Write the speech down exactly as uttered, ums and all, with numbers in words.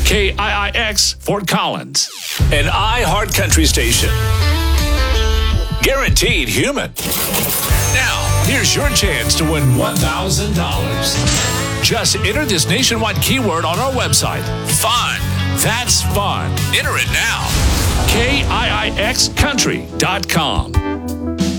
K I I X Fort Collins. An iHeart Country station. Guaranteed human. Now, here's your chance to win one thousand dollars. Just enter this nationwide keyword on our website. Fun. That's fun. Enter it now. K I I X country dot com.